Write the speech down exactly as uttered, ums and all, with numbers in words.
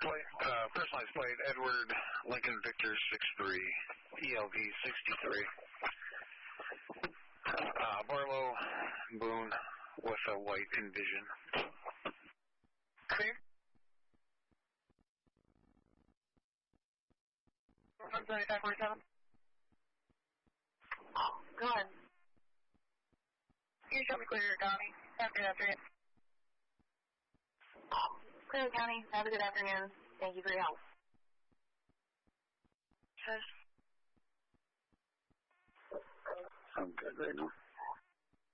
Plate, uh, personalized plate, Edward Lincoln Victor six three, E L V sixty-three. Uh, Barlow Boone with a white Envision. Clear. one seventy-five forty-seven. Go ahead. You show me clear, County. Have a good afternoon. Clear County. Have a good afternoon. Thank you for your help. I'm good right now.